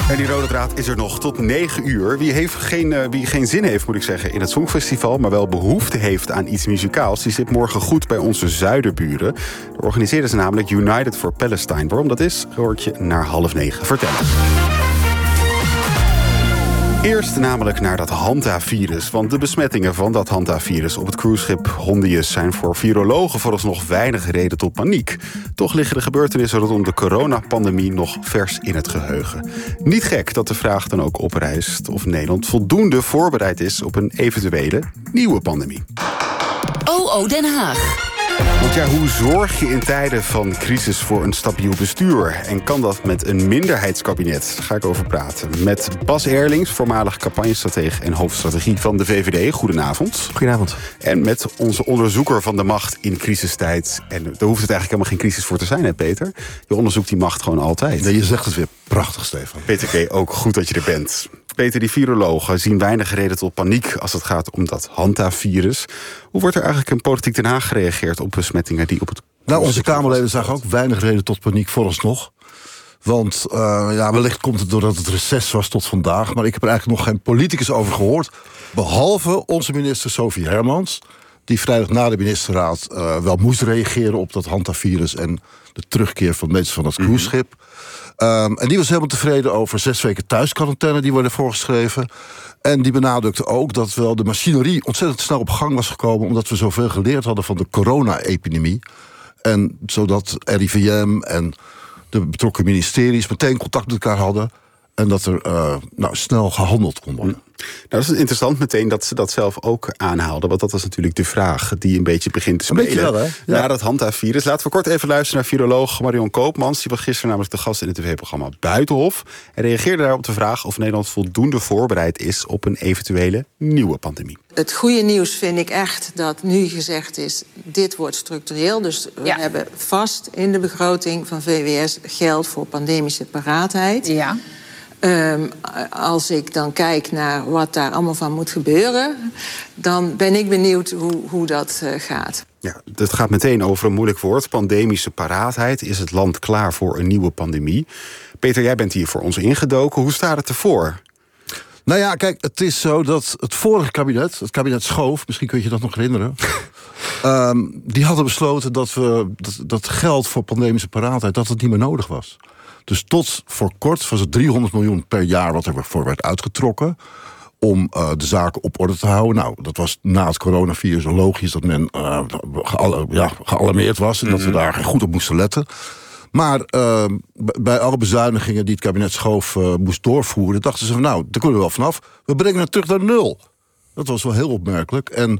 En die rode draad is er nog tot 9 uur. Wie geen zin heeft, moet ik zeggen, in het Songfestival, maar wel behoefte heeft aan iets muzikaals, die zit morgen goed bij onze zuiderburen. Daar organiseren ze namelijk United for Palestine. Waarom dat is, hoort je na 8:30 vertellen. Eerst namelijk naar dat Hanta-virus. Want de besmettingen van dat Hanta-virus op het cruiseschip Hondius zijn voor virologen vooralsnog weinig reden tot paniek. Toch liggen de gebeurtenissen rondom de coronapandemie nog vers in het geheugen. Niet gek dat de vraag dan ook oprijst of Nederland voldoende voorbereid is op een eventuele nieuwe pandemie. OO Den Haag. Want ja, hoe zorg je in tijden van crisis voor een stabiel bestuur? En kan dat met een minderheidskabinet? Daar ga ik over praten. Met Bas Eerlings, voormalig campagnestratege en hoofdstrategie van de VVD. Goedenavond. Goedenavond. En met onze onderzoeker van de macht in crisistijd. En daar hoeft het eigenlijk helemaal geen crisis voor te zijn, hè Peter? Je onderzoekt die macht gewoon altijd. Nee, je zegt het weer prachtig, Stefan. Peter K., ook goed dat je er bent. Peter, die virologen zien weinig reden tot paniek als het gaat om dat Hanta-virus. Hoe wordt er eigenlijk in Politiek Den Haag gereageerd op besmettingen die op het... Nou, onze Kamerleden zagen ook weinig reden tot paniek vooralsnog. Want wellicht komt het doordat het reces was tot vandaag, maar ik heb er eigenlijk nog geen politicus over gehoord, behalve onze minister Sophie Hermans, die vrijdag na de ministerraad wel moest reageren op dat Hanta-virus en de terugkeer van mensen van het cruiseschip. En die was helemaal tevreden over 6 weken thuisquarantaine die worden voorgeschreven. En die benadrukte ook dat wel de machinerie ontzettend snel op gang was gekomen, omdat we zoveel geleerd hadden van de corona-epidemie. En zodat RIVM en de betrokken ministeries meteen contact met elkaar hadden en dat er snel gehandeld kon worden. Nou, dat is interessant meteen dat ze dat zelf ook aanhaalden. Want dat was natuurlijk de vraag die een beetje begint te spelen. Een beetje wel, hè? Ja. Na dat Hanta-virus. Laten we kort even luisteren naar viroloog Marion Koopmans. Die was gisteren namelijk de gast in het tv-programma Buitenhof. En reageerde daar op de vraag of Nederland voldoende voorbereid is op een eventuele nieuwe pandemie. Het goede nieuws vind ik echt dat nu gezegd is, dit wordt structureel. Dus we hebben vast in de begroting van VWS geld voor pandemische paraatheid. Ja. Als ik dan kijk naar wat daar allemaal van moet gebeuren, dan ben ik benieuwd hoe dat gaat. Ja, het gaat meteen over een moeilijk woord. Pandemische paraatheid. Is het land klaar voor een nieuwe pandemie? Peter, jij bent hier voor ons ingedoken. Hoe staat het ervoor? Nou ja, kijk, het is zo dat het vorige kabinet, het kabinet Schoof, misschien kun je dat nog herinneren, die hadden besloten dat geld voor pandemische paraatheid, dat het niet meer nodig was. Dus tot voor kort was het 300 miljoen per jaar wat er voor werd uitgetrokken om de zaken op orde te houden. Nou, dat was na het coronavirus logisch dat men gealarmeerd was en dat we daar goed op moesten letten. Maar bij alle bezuinigingen die het kabinet Schoof moest doorvoeren, dachten ze van nou, daar kunnen we wel vanaf. We brengen het terug naar 0. Dat was wel heel opmerkelijk. En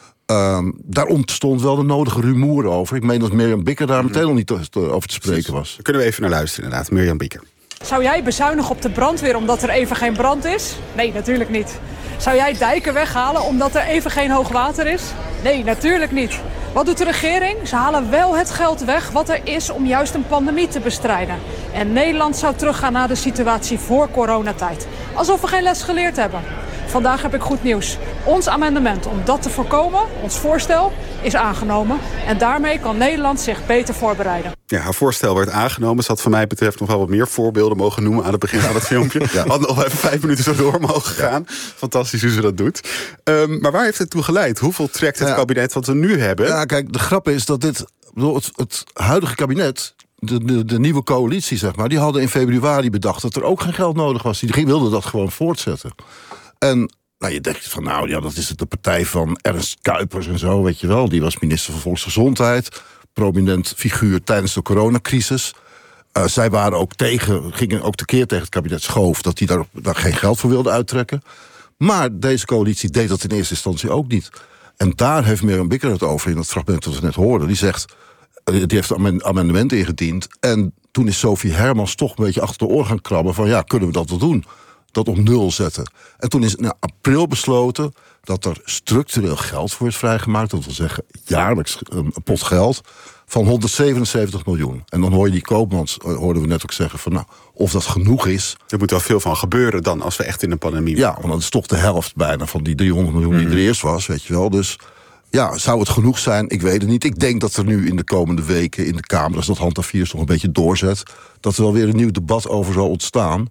daar ontstond wel de nodige rumoer over. Ik meen dat Mirjam Bikker daar meteen nog niet over te spreken was. Daar kunnen we even naar luisteren inderdaad. Mirjam Bikker. Zou jij bezuinigen op de brandweer omdat er even geen brand is? Nee, natuurlijk niet. Zou jij dijken weghalen omdat er even geen hoogwater is? Nee, natuurlijk niet. Wat doet de regering? Ze halen wel het geld weg wat er is om juist een pandemie te bestrijden. En Nederland zou teruggaan naar de situatie voor coronatijd. Alsof we geen les geleerd hebben. Vandaag heb ik goed nieuws. Ons amendement om dat te voorkomen, ons voorstel, is aangenomen. En daarmee kan Nederland zich beter voorbereiden. Ja, haar voorstel werd aangenomen. Ze had van mij betreft nog wel wat meer voorbeelden mogen noemen aan het begin van het filmpje. Had nog even 5 minuten zo door mogen gaan. Fantastisch hoe ze dat doet. Maar waar heeft het toe geleid? Hoeveel trekt het kabinet wat we nu hebben? Ja, kijk, de grap is dat het huidige kabinet, de nieuwe coalitie, zeg maar, die hadden in februari bedacht dat er ook geen geld nodig was. Die wilden dat gewoon voortzetten. En je denkt van, dat is de partij van Ernst Kuipers en zo, weet je wel. Die was minister van Volksgezondheid, prominent figuur tijdens de coronacrisis. Zij gingen ook tekeer tegen het kabinet Schoof dat die daar geen geld voor wilde uittrekken. Maar deze coalitie deed dat in eerste instantie ook niet. En daar heeft Mirjam Bikker het over in het fragment dat we net hoorden. Die heeft een amendement ingediend. En toen is Sophie Hermans toch een beetje achter de oor gaan krabben van kunnen we dat wel doen? Dat op 0 zetten. En toen is in april besloten dat er structureel geld voor werd vrijgemaakt. Dat wil zeggen jaarlijks een pot geld van 177 miljoen. En dan hoor je die Koopmans, hoorden we net ook zeggen van of dat genoeg is. Er moet wel veel van gebeuren dan als we echt in een pandemie. Ja, want dat is toch de helft bijna van die 300 miljoen die er eerst was, weet je wel. Dus zou het genoeg zijn? Ik weet het niet. Ik denk dat er nu in de komende weken in de Kamer, als dat Hanta-virus nog een beetje doorzet, dat er wel weer een nieuw debat over zal ontstaan.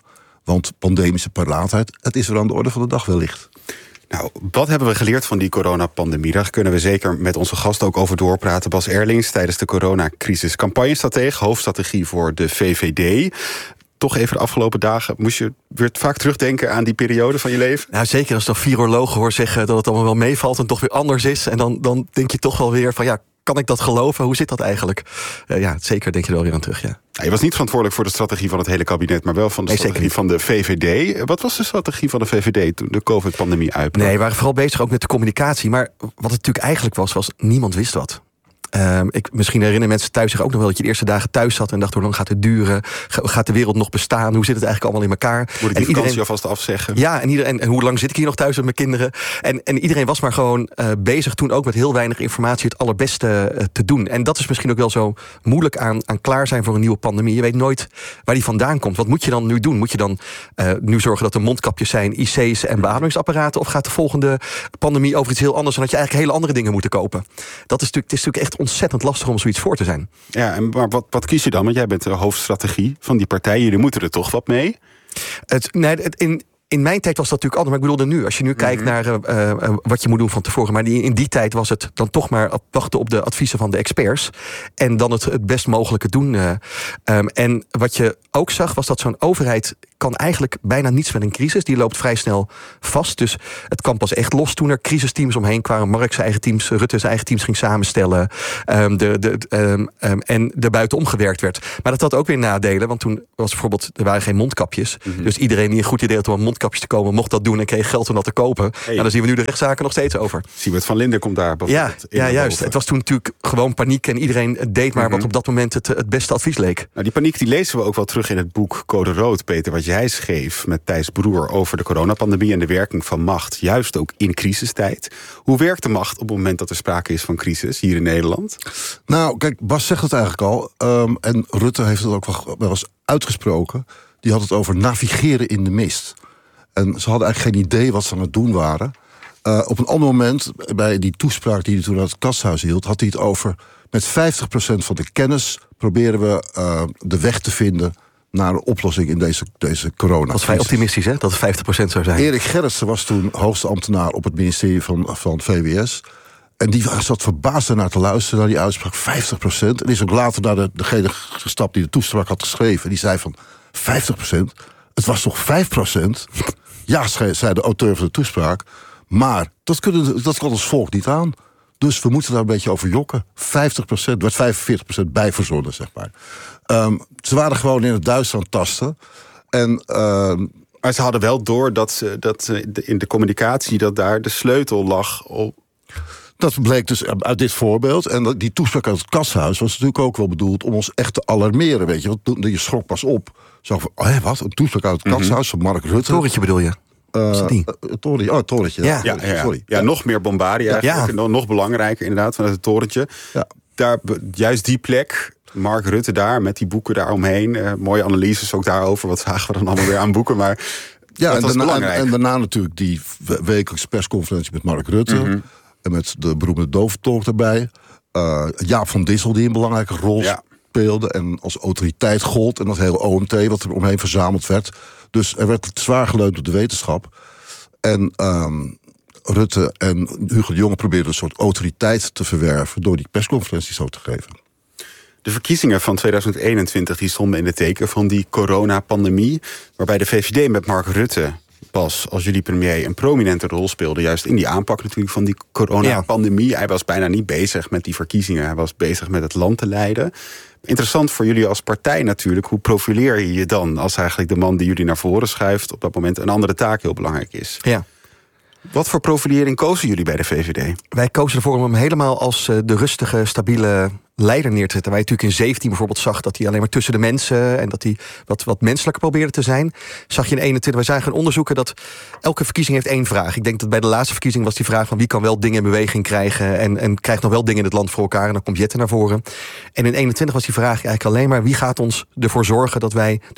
Want pandemische paraatheid, het is weer aan de orde van de dag wellicht. Nou, wat hebben we geleerd van die coronapandemie? Daar kunnen we zeker met onze gast ook over doorpraten. Bas Erlings, tijdens de coronacrisis campagnestratege, hoofdstrategie voor de VVD. Toch even de afgelopen dagen, moest je weer vaak terugdenken aan die periode van je leven? Nou, zeker als ik dan virologen hoor zeggen dat het allemaal wel meevalt en toch weer anders is. En dan denk je toch wel weer van ja, kan ik dat geloven? Hoe zit dat eigenlijk? Ja, zeker denk je er wel weer aan terug, ja. Je was niet verantwoordelijk voor de strategie van het hele kabinet, maar wel van de strategie van de VVD. Wat was de strategie van de VVD toen de COVID-pandemie uitbrak? Nee, we waren vooral bezig ook met de communicatie. Maar wat het natuurlijk eigenlijk was niemand wist wat. Misschien herinneren mensen thuis zich ook nog wel dat je de eerste dagen thuis zat en dacht hoe lang gaat het duren? Gaat de wereld nog bestaan? Hoe zit het eigenlijk allemaal in elkaar? Moet ik die vakantie alvast afzeggen? Ja, en hoe lang zit ik hier nog thuis met mijn kinderen? En iedereen was maar gewoon bezig toen ook met heel weinig informatie het allerbeste te doen. En dat is misschien ook wel zo moeilijk aan klaar zijn voor een nieuwe pandemie. Je weet nooit waar die vandaan komt. Wat moet je dan nu doen? Moet je dan nu zorgen dat er mondkapjes zijn, IC's en beademingsapparaten? Of gaat de volgende pandemie over iets heel anders en dat je eigenlijk hele andere dingen moet kopen? Het is natuurlijk echt ontzettend lastig om zoiets voor te zijn. Ja, maar wat kies je dan? Want jij bent de hoofdstrategie van die partij. Jullie moeten er toch wat mee? In mijn tijd was dat natuurlijk anders, maar ik bedoelde nu. Als je nu kijkt naar wat je moet doen van tevoren. Maar in die tijd was het dan toch maar wachten op de adviezen van de experts. En dan het best mogelijke doen. En wat je ook zag, was dat zo'n overheid kan eigenlijk bijna niets met een crisis. Die loopt vrij snel vast. Dus het kwam pas echt los toen er crisisteams omheen kwamen. Mark zijn eigen teams, Rutte zijn eigen teams ging samenstellen. En er buitenom gewerkt werd. Maar dat had ook weer nadelen. Want toen was bijvoorbeeld, er waren geen mondkapjes. Dus iedereen die een goed idee had om aan mondkapjes te komen, mocht dat doen en kreeg geld om dat te kopen. En daar zien we nu de rechtszaken nog steeds over. Siewert van Linden komt daar bijvoorbeeld. Ja, juist. Het was toen natuurlijk gewoon paniek en iedereen deed maar wat op dat moment het beste advies leek. Nou, die paniek die lezen we ook wel terug in het boek Code Rood, Peter, wat jij schreef met Thijs Broer over de coronapandemie en de werking van macht, juist ook in crisistijd. Hoe werkt de macht op het moment dat er sprake is van crisis hier in Nederland? Nou, kijk, Bas zegt het eigenlijk al. En Rutte heeft het ook wel eens uitgesproken. Die had het over navigeren in de mist. En ze hadden eigenlijk geen idee wat ze aan het doen waren. Op een ander moment, bij die toespraak die hij toen uit het Kasthuis hield, had hij het over met 50% van de kennis proberen we de weg te vinden naar een oplossing in deze corona. Dat is vrij optimistisch, hè? Dat het 50% zou zijn. Erik Gerritsen was toen hoogste ambtenaar op het ministerie van VWS. En die zat verbaasd naar te luisteren naar die uitspraak. 50%. En is ook later naar degene gestapt die de toespraak had geschreven. Die zei van 50%? Het was toch 5%? Ja, zei de auteur van de toespraak. Maar dat kan ons volk niet aan. Dus we moeten daar een beetje over jokken. 50%, werd 45% bij verzonnen, zeg maar. Ze waren gewoon in het duister aan het tasten. Maar ze hadden wel door dat in de communicatie dat daar de sleutel lag op. Dat bleek dus uit dit voorbeeld. En die toespraak uit het Kasthuis was natuurlijk ook wel bedoeld om ons echt te alarmeren, weet je. Want je schrok pas op. Zo van, wat? Een toespraak uit het Kasthuis van Mark Rutte. Torentje bedoel je? Het torentje. Ja. Sorry. Ja, nog meer bombardie eigenlijk. Ja. Nog belangrijker inderdaad vanuit het torentje. Ja. Daar, juist die plek, Mark Rutte daar met die boeken daaromheen. Mooie analyses ook daarover. Wat zagen we dan allemaal weer aan boeken. Maar ja, en daarna natuurlijk die wekelijkse persconferentie met Mark Rutte. En met de beroemde doventolk erbij. Jaap van Dissel die een belangrijke rol speelde. En als autoriteit gold. En dat hele OMT wat er omheen verzameld werd. Dus er werd zwaar geleund op de wetenschap. En Rutte en Hugo de Jonge probeerden een soort autoriteit te verwerven door die persconferentie zo te geven. De verkiezingen van 2021 die stonden in het teken van die coronapandemie. Waarbij de VVD met Mark Rutte pas als jullie premier een prominente rol speelde. Juist in die aanpak natuurlijk van die coronapandemie. Ja. Hij was bijna niet bezig met die verkiezingen. Hij was bezig met het land te leiden. Interessant voor jullie als partij natuurlijk. Hoe profileer je je dan als eigenlijk de man die jullie naar voren schuift op dat moment een andere taak heel belangrijk is? Ja. Wat voor profilering kozen jullie bij de VVD? Wij kozen ervoor om hem helemaal als de rustige, stabiele leider neer te zetten. Waar je natuurlijk in 2017 bijvoorbeeld zag dat hij alleen maar tussen de mensen en dat hij wat menselijker probeerde te zijn. Zag je in 2021, wij zijn gaan onderzoeken dat elke verkiezing heeft één vraag. Ik denk dat bij de laatste verkiezing was die vraag van wie kan wel dingen in beweging krijgen en krijgt nog wel dingen in het land voor elkaar. En dan komt Jette naar voren. En in 2021 was die vraag eigenlijk alleen maar wie gaat ons ervoor zorgen dat wij door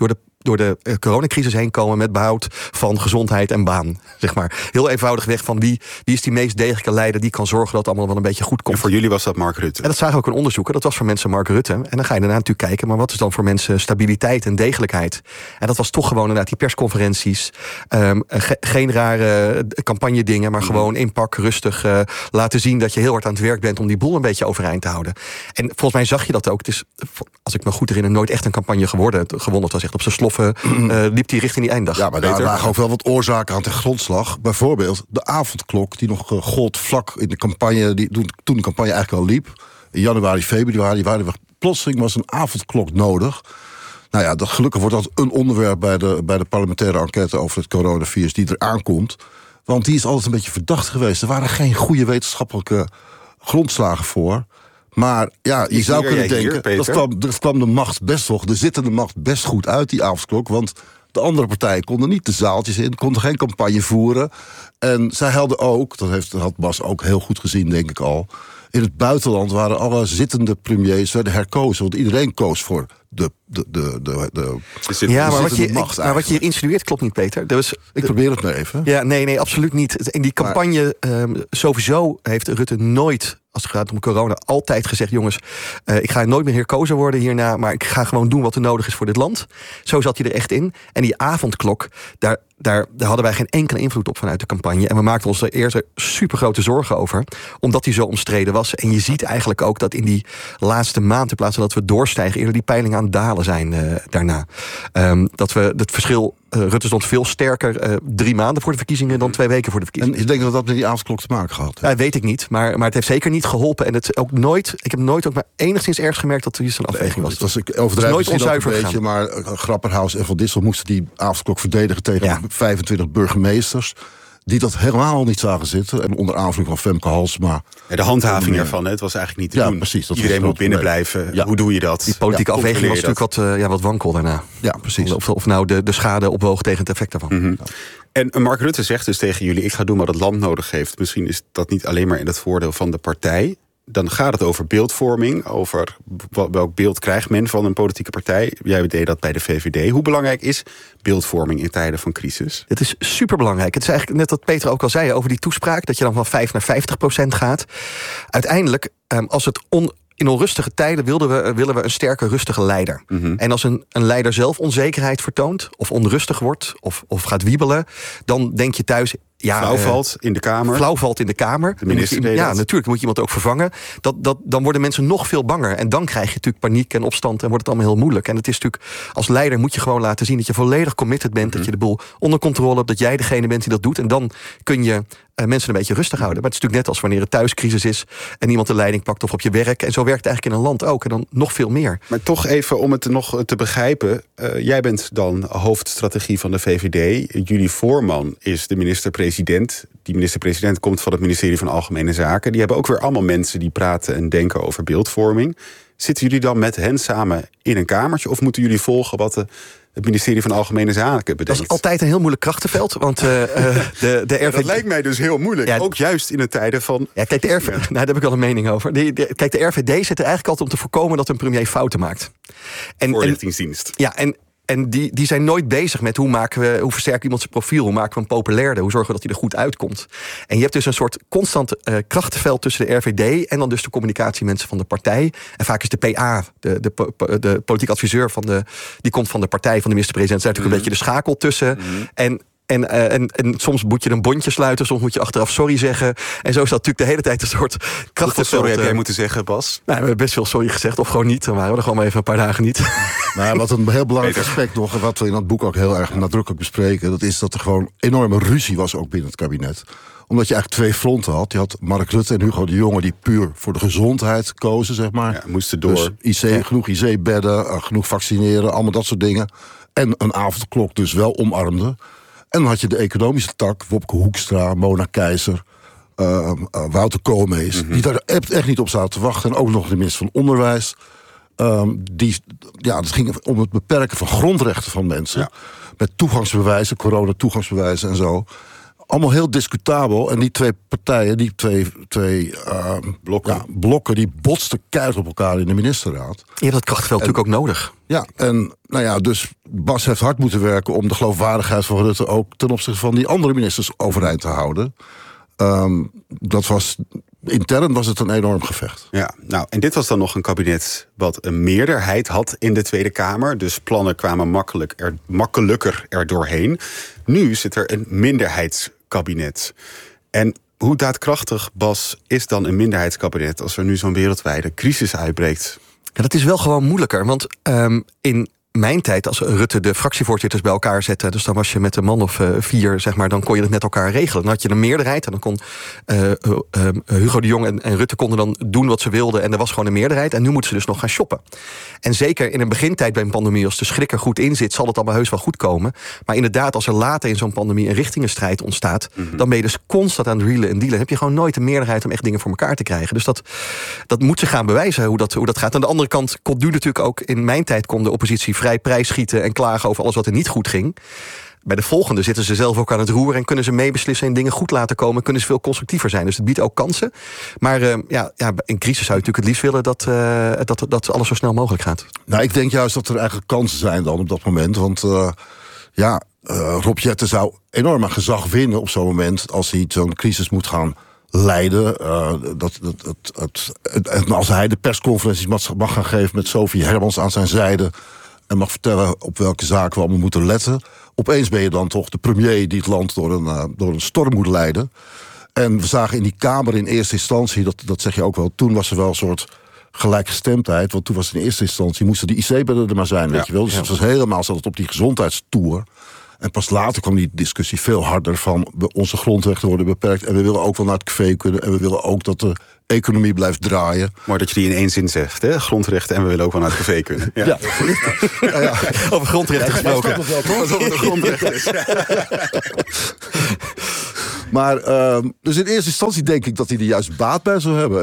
door de coronacrisis heen komen met behoud van gezondheid en baan. Zeg maar. Heel eenvoudig weg van wie is die meest degelijke leider die kan zorgen dat het allemaal wel een beetje goed komt. En voor jullie was dat Mark Rutte. En dat zagen we ook in onderzoeken. Dat was voor mensen Mark Rutte. En dan ga je daarna natuurlijk kijken, maar wat is dan voor mensen stabiliteit en degelijkheid? En dat was toch gewoon inderdaad die persconferenties. Geen rare campagne-dingen, maar gewoon inpak, rustig laten zien dat je heel hard aan het werk bent om die boel een beetje overeind te houden. En volgens mij zag je dat ook. Het is, als ik me goed herinner, nooit echt een campagne gewonnen. Het was echt op zijn sloffen, liep die richting die einddag. Ja, maar daar lagen ook wel wat oorzaken aan ten grondslag. Bijvoorbeeld de avondklok die nog gold vlak in de campagne, toen de campagne eigenlijk al liep. In januari, februari waren we plotseling was een avondklok nodig. Nou ja, gelukkig wordt dat een onderwerp bij de parlementaire enquête over het coronavirus die er aankomt. Want die is altijd een beetje verdacht geweest. Er waren geen goede wetenschappelijke grondslagen voor. Maar ja, je zou kunnen denken, dat kwam de macht best toch, de zittende macht best goed uit, die avondklok. Want de andere partijen konden niet de zaaltjes in, konden geen campagne voeren. En zij hadden ook, dat had Bas ook heel goed gezien, denk ik al. In het buitenland waren alle zittende premiers werden herkozen. Want iedereen koos voor de macht. Maar wat je hier insinueert klopt niet, Peter. Dus, ik probeer het maar even. Ja, nee, absoluut niet. In die campagne sowieso heeft Rutte nooit, als het gaat om corona, altijd gezegd, jongens, ik ga nooit meer herkozen worden hierna, maar ik ga gewoon doen wat er nodig is voor dit land. Zo zat hij er echt in. En die avondklok, daar hadden wij geen enkele invloed op vanuit de campagne. En we maakten ons er eerst super grote zorgen over, omdat hij zo omstreden was. En je ziet eigenlijk ook dat in die laatste maand, in plaats van dat we doorstijgen, eerder die peilingen aan het dalen zijn daarna. Dat we het verschil, Rutte stond veel sterker 3 maanden voor de verkiezingen dan 2 weken voor de verkiezingen. En je denkt dat dat met die avondklok te maken gehad? Ja, weet ik niet, maar het heeft zeker niet geholpen. En het ook nooit, ik heb nooit ook maar enigszins ergens gemerkt dat er iets een afweging was. Ik overdrijf nooit onzuiver een beetje, maar Grapperhaus en Van Dissel moesten die avondklok verdedigen tegen 25 burgemeesters die dat helemaal niet zagen zitten. En onder aanvoering van Femke Halsema. Ja, de handhaving ervan, het was eigenlijk niet te doen. Precies, iedereen moet binnen blijven. Ja. Hoe doe je dat? Die politieke afweging was natuurlijk wat wankel daarna. Ja, precies. Of nou de schade opwoog tegen het effect daarvan. Mm-hmm. En Mark Rutte zegt dus tegen jullie, ik ga doen wat het land nodig heeft. Misschien is dat niet alleen maar in het voordeel van de partij. Dan gaat het over beeldvorming, over welk beeld krijgt men van een politieke partij. Jij deed dat bij de VVD. Hoe belangrijk is beeldvorming in tijden van crisis? Het is superbelangrijk. Het is eigenlijk net wat Peter ook al zei over die toespraak, dat je dan van 5 naar 50% gaat. Uiteindelijk, als het in onrustige tijden willen we een sterke, rustige leider. Mm-hmm. En als een leider zelf onzekerheid vertoont, of onrustig wordt, of gaat wiebelen, dan denk je thuis, flauw valt in de Kamer. Flauw valt in de Kamer. De minister natuurlijk, moet je iemand ook vervangen. Dan worden mensen nog veel banger. En dan krijg je natuurlijk paniek en opstand en wordt het allemaal heel moeilijk. En het is natuurlijk, als leider moet je gewoon laten zien dat je volledig committed bent, dat je de boel onder controle hebt, dat jij degene bent die dat doet. En dan kun je mensen een beetje rustig houden. Maar het is natuurlijk net als wanneer het thuiscrisis is en iemand de leiding pakt of op je werk. En zo werkt het eigenlijk in een land ook. En dan nog veel meer. Maar toch even om het nog te begrijpen. Jij bent dan hoofdstrategie van de VVD. Jullie voorman is de minister-president. Die minister-president komt van het ministerie van Algemene Zaken. Die hebben ook weer allemaal mensen die praten en denken over beeldvorming. Zitten jullie dan met hen samen in een kamertje? Of moeten jullie volgen wat het ministerie van Algemene Zaken bedenkt? Dat is altijd een heel moeilijk krachtenveld. Want de RVD... dat lijkt mij dus heel moeilijk. Ja, ook juist in de tijden van... Ja, kijk, daar heb ik wel een mening over. Kijk, de RVD zit er eigenlijk altijd om te voorkomen dat een premier fouten maakt. Voorlichtingsdienst. En die zijn nooit bezig met hoe versterken iemand zijn profiel, hoe maken we hem populairder, hoe zorgen we dat hij er goed uitkomt. En je hebt dus een soort constant krachtenveld tussen de RVD en dan dus de communicatiemensen van de partij. En vaak is de PA, de politiek adviseur die komt van de partij van de minister-president, daar natuurlijk een beetje de schakel tussen. En soms moet je een bondje sluiten, soms moet je achteraf sorry zeggen. En zo is dat natuurlijk de hele tijd een soort krachtenveld. Sorry heb jij moeten zeggen, Bas? Nou, we hebben best veel sorry gezegd, of gewoon niet. Dan waren we er gewoon maar even een paar dagen niet. Nou, wat een heel belangrijk aspect nog, en wat we in dat boek ook heel erg nadrukkelijk bespreken, dat is dat er gewoon enorme ruzie was ook binnen het kabinet. Omdat je eigenlijk 2 fronten had. Je had Mark Rutte en Hugo de Jonge die puur voor de gezondheid kozen, zeg maar. Ja, moesten door. Dus genoeg IC-bedden, genoeg vaccineren, allemaal dat soort dingen. En een avondklok dus wel omarmde. En dan had je de economische tak, Wopke Hoekstra, Mona Keizer, Wouter Koolmees, die daar echt niet op zaten te wachten. En ook nog de minister van Onderwijs. Het ging om het beperken van grondrechten van mensen. Ja. Met toegangsbewijzen, corona-toegangsbewijzen en zo. allemaal heel discutabel. En die twee partijen, die twee blokken, die botsten keihard op elkaar in de ministerraad. Je hebt dat krachtveld natuurlijk ook nodig. Ja, en dus Bas heeft hard moeten werken om de geloofwaardigheid van Rutte ook ten opzichte van die andere ministers overeind te houden. Intern was het een enorm gevecht. Ja, nou, en dit was dan nog een kabinet wat een meerderheid had in de Tweede Kamer. Dus plannen kwamen makkelijker er doorheen. Nu zit er een minderheidskabinet. En hoe daadkrachtig, Bas, is dan een minderheidskabinet als er nu zo'n wereldwijde crisis uitbreekt? Ja, dat is wel gewoon moeilijker, want in mijn tijd, als Rutte de fractievoorzitters bij elkaar zette, dus dan was je met een man of 4, zeg maar, dan kon je het met elkaar regelen. Dan had je een meerderheid en dan kon Hugo de Jong en Rutte konden dan doen wat ze wilden en er was gewoon een meerderheid. En nu moeten ze dus nog gaan shoppen. En zeker in een begintijd bij een pandemie, als de schrik er goed in zit, zal het allemaal heus wel goed komen. Maar inderdaad, als er later in zo'n pandemie een richtingenstrijd ontstaat, dan ben je dus constant aan het reelen en dealen. Heb je gewoon nooit een meerderheid om echt dingen voor elkaar te krijgen. Dus dat moet ze gaan bewijzen hoe dat gaat. Aan de andere kant kon nu natuurlijk ook, in mijn tijd kon de oppositie vrij prijsschieten en klagen over alles wat er niet goed ging. Bij de volgende zitten ze zelf ook aan het roer en kunnen ze meebeslissen en dingen goed laten komen, kunnen ze veel constructiever zijn. Dus het biedt ook kansen. Maar in crisis zou je natuurlijk het liefst willen dat alles zo snel mogelijk gaat. Nou, ik denk juist dat er eigenlijk kansen zijn dan op dat moment. Want Rob Jetten zou enorm aan gezag winnen op zo'n moment als hij zo'n crisis moet gaan leiden. En als hij de persconferenties mag gaan geven met Sophie Hermans aan zijn zijde en mag vertellen op welke zaken we allemaal moeten letten. Opeens ben je dan toch de premier die het land door een storm moet leiden. En we zagen in die Kamer in eerste instantie, dat zeg je ook wel, toen was er wel een soort gelijkgestemdheid. Want toen was in eerste instantie moesten die IC-bedden er maar zijn, weet je wel. Dus het was helemaal zat het op die gezondheidstoer. En pas later kwam die discussie veel harder van onze grondrechten worden beperkt en we willen ook wel naar het café kunnen en we willen ook dat de economie blijft draaien. Mooi dat je die in één zin zegt, hè? Grondrechten en we willen ook wel naar het café kunnen. Ja. Over grondrechten gesproken. Dat wel, toch? Alsof het een grondrecht is. Maar dus in eerste instantie denk ik dat hij er juist baat bij zou hebben.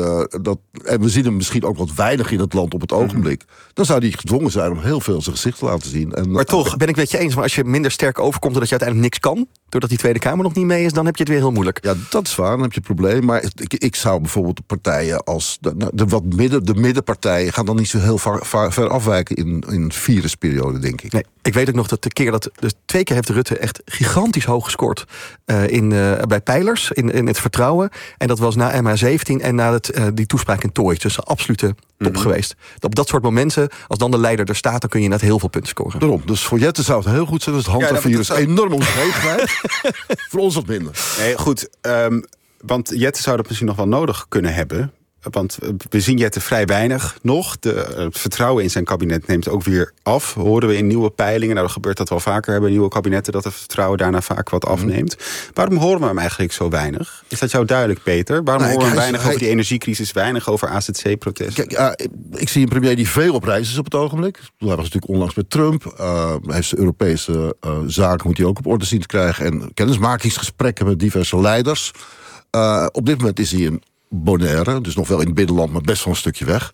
En we zien hem misschien ook wat weinig in het land op het ogenblik. Dan zou hij gedwongen zijn om heel veel zijn gezicht te laten zien. Maar toch ben ik met je eens. Maar als je minder sterk overkomt doordat je uiteindelijk niks kan, doordat die Tweede Kamer nog niet mee is, dan heb je het weer heel moeilijk. Ja, dat is waar. Dan heb je het probleem. Maar ik zou bijvoorbeeld de partijen als de middenpartijen gaan dan niet zo heel ver afwijken in een virusperiode, denk ik. Nee, ik weet ook nog dat dus 2 keer heeft Rutte echt gigantisch hoog gescoord bij peilers in het vertrouwen. En dat was na MH17 en na die toespraak in Tooi. Dus een absolute top geweest. Op dat soort momenten, als dan de leider er staat, dan kun je net heel veel punten scoren. Daarom. Dus voor Jetten zou het heel goed zijn. Dus het handhaafvirus enorm omgegeven. Voor ons wat minder. Nee, goed. Want Jetten zou dat misschien nog wel nodig kunnen hebben. Want we zien Jetten vrij weinig nog. Het vertrouwen in zijn kabinet neemt ook weer af. Horen we in nieuwe peilingen. Nou, dan gebeurt dat wel vaker hebben nieuwe kabinetten, dat het vertrouwen daarna vaak wat afneemt. Waarom horen we hem eigenlijk zo weinig? Is dat jou duidelijk, Peter? Waarom horen we hem weinig over die energiecrisis, weinig over AZC-protesten? Kijk, ik zie een premier die veel op reis is op het ogenblik. Hij was natuurlijk onlangs met Trump. Hij heeft de Europese zaken moet hij ook op orde zien te krijgen. En kennismakingsgesprekken met diverse leiders. Op dit moment is hij in Bonaire, dus nog wel in het binnenland, maar best wel een stukje weg.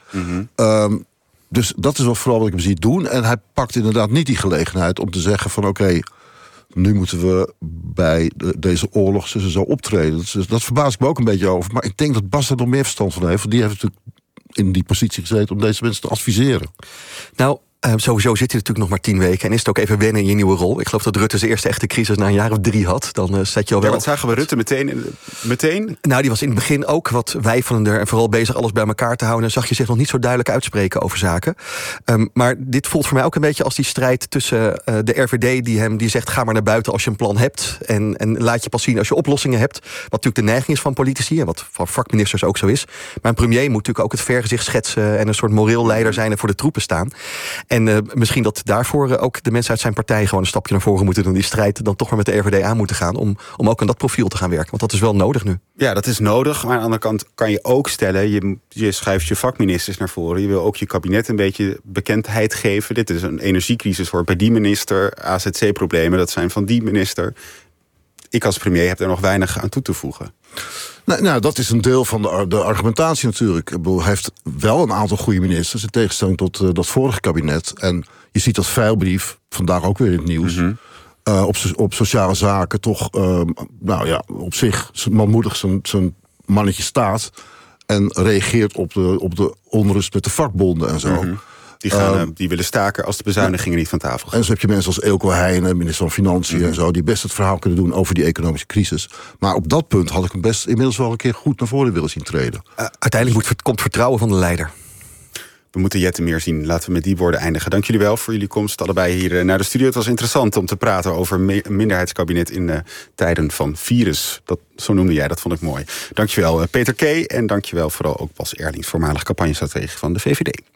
Dus dat is wel vooral wat ik hem zie doen. En hij pakt inderdaad niet die gelegenheid om te zeggen van oké, nu moeten we bij deze oorlog zo optreden. Dus dat verbaas ik me ook een beetje over. Maar ik denk dat Bas er nog meer verstand van heeft. Want die heeft natuurlijk in die positie gezeten om deze mensen te adviseren. Nou, sowieso zit hij natuurlijk nog maar 10 weken. En is het ook even wennen in je nieuwe rol. Ik geloof dat Rutte zijn eerste echte crisis na een jaar of 3 had. Dan zet je al wel. Ja, wat zagen we Rutte meteen? Nou, die was in het begin ook wat weifelender en vooral bezig alles bij elkaar te houden. En zag je zich nog niet zo duidelijk uitspreken over zaken. Maar dit voelt voor mij ook een beetje als die strijd tussen de RVD die zegt ga maar naar buiten als je een plan hebt. En laat je pas zien als je oplossingen hebt. Wat natuurlijk de neiging is van politici en wat van vakministers ook zo is. Maar een premier moet natuurlijk ook het vergezicht schetsen en een soort moreel leider zijn en voor de troepen staan. En misschien dat daarvoor ook de mensen uit zijn partij gewoon een stapje naar voren moeten doen. Die strijd dan toch maar met de RVD aan moeten gaan om ook aan dat profiel te gaan werken. Want dat is wel nodig nu. Ja, dat is nodig. Maar aan de andere kant kan je ook stellen, je schuift je vakministers naar voren. Je wil ook je kabinet een beetje bekendheid geven. Dit is een energiecrisis, hoort bij die minister. AZC-problemen, dat zijn van die minister. Ik als premier heb er nog weinig aan toe te voegen. Nou, dat is een deel van de argumentatie natuurlijk. Hij heeft wel een aantal goede ministers in tegenstelling tot dat vorige kabinet. En je ziet dat veilbrief vandaag ook weer in het nieuws. op sociale zaken toch op zich manmoedig zijn mannetje staat en reageert op de onrust met de vakbonden en zo. Mm-hmm. Die willen staken als de bezuinigingen niet van tafel gaan. En zo heb je mensen als Eelco Heijnen, minister van Financiën en zo, die best het verhaal kunnen doen over die economische crisis. Maar op dat punt had ik hem best inmiddels wel een keer goed naar voren willen zien treden. Uiteindelijk komt vertrouwen van de leider. We moeten Jette meer zien. Laten we met die woorden eindigen. Dank jullie wel voor jullie komst allebei hier naar de studio. Het was interessant om te praten over een minderheidskabinet in tijden van virus. Zo noemde jij, dat vond ik mooi. Dankjewel Peter K. En dankjewel vooral ook Bas Erlings, voormalig campagnestratege van de VVD.